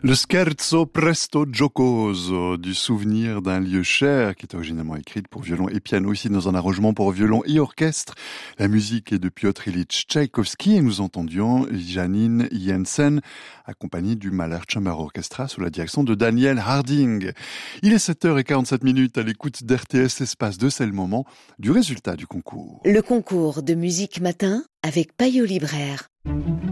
Le scherzo presto giocoso du souvenir d'un lieu cher qui est originellement écrite pour violon et piano, ici dans un arrangement pour violon et orchestre. La musique est de Piotr Ilyich Tchaïkovski et nous entendions Janine Jensen accompagnée du Mahler Chamber Orchestra sous la direction de Daniel Harding. Il est 7h47 à l'écoute d'RTS Espace 2, c'est le moment du résultat du concours. Le concours de musique matin avec Payot Libraire.